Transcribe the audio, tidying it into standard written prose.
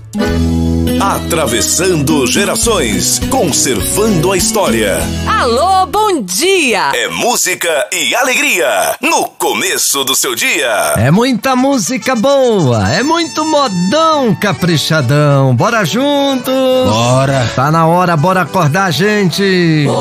Atravessando gerações, conservando a história. Alô, bom dia! É música e alegria no começo do seu dia. É muita música boa, é muito modão caprichadão. Bora junto! Bora! Tá na hora, bora acordar, gente!